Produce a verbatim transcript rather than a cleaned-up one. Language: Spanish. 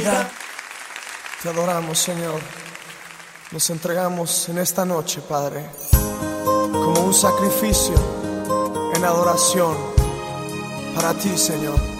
bendiga. Te adoramos, Señor. Nos entregamos en esta noche, Padre, como un sacrificio en adoración para ti, Señor.